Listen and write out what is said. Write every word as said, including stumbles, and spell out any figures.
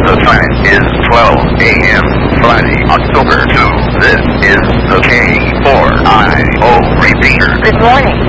The time is twelve a m Friday, October second. This is the K four I O repeater. Good morning.